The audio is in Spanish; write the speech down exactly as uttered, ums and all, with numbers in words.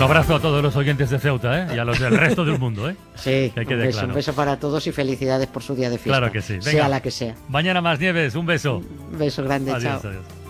Un abrazo a todos los oyentes de Ceuta, ¿eh? Y a los del resto del mundo, ¿eh? Sí, que un quede beso, claro. un beso para todos y felicidades por su día de fiesta. Claro que sí. Venga, sea la que sea. Mañana más, Nieves, un beso. Un beso grande, Adiós, chao. adiós.